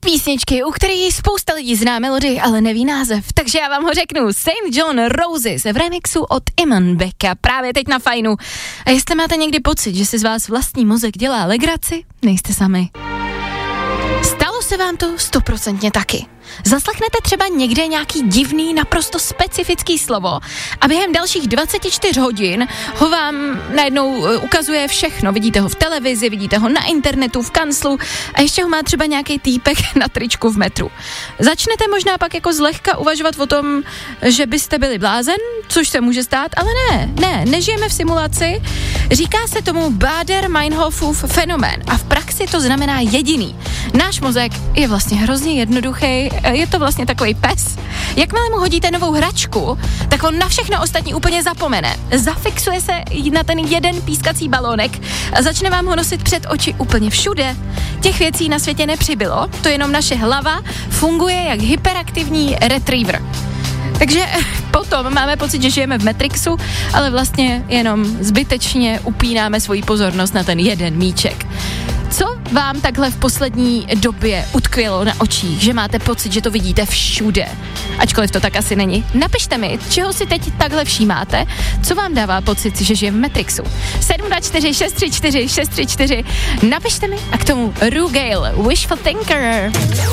písničky, u kterých spousta lidí zná melodii, ale neví název. Takže já vám ho řeknu. St. John Roses v remixu od Imanbeka právě teď na Fajnu. A jestli máte někdy pocit, že si z vás vlastní mozek dělá legraci, nejste sami. Stalo se vám to 100% taky. Zaslechnete třeba někde nějaký divný, naprosto specifický slovo a během dalších 24 hodin ho vám najednou ukazuje všechno. Vidíte ho v televizi, vidíte ho na internetu, v kanclu a ještě ho má třeba nějaký týpek na tričku v metru. Začnete možná pak jako zlehka uvažovat o tom, že byste byli blázen, což se může stát, ale nežijeme v simulaci. Říká se tomu Baader-Meinhofův fenomén a v praxi to znamená jediný. Náš mozek je vlastně hrozně jednoduchý, je to vlastně takový pes. Jakmile mu hodíte novou hračku, tak on na všechno ostatní úplně zapomene. Zafixuje se na ten jeden pískací balónek a začne vám ho nosit před oči úplně všude. Těch věcí na světě nepřibylo, to jenom naše hlava funguje jak hyperaktivní retriever. Takže potom máme pocit, že žijeme v Matrixu, ale vlastně jenom zbytečně upínáme svoji pozornost na ten jeden míček. Co vám takhle v poslední době utkvělo na očích, že máte pocit, že to vidíte všude? Ačkoliv to tak asi není. Napište mi, čeho si teď takhle všímáte, co vám dává pocit, že žije v Matrixu. 724 634 634. Napište mi a k tomu Rugale, Wishful Thinker.